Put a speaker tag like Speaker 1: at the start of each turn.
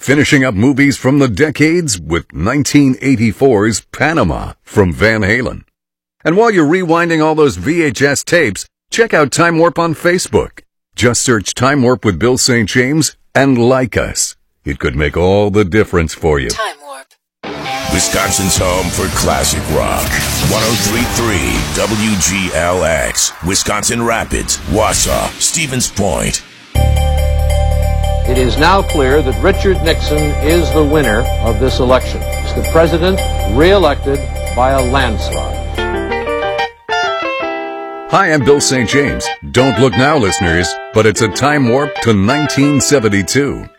Speaker 1: finishing up movies from the decades with 1984's Panama from Van Halen. And while you're rewinding all those VHS tapes, check out Time Warp on Facebook. Just search Time Warp with Bill St. James and like us. It could make all the difference for you.
Speaker 2: Time Warp.
Speaker 3: Wisconsin's home for classic rock. 103.3 WGLX. Wisconsin Rapids, Wausau, Stevens Point.
Speaker 4: It is now clear that Richard Nixon is the winner of this election. He's the president re-elected by a landslide.
Speaker 1: Hi, I'm Bill St. James. Don't look now, listeners, but it's a time warp to 1972.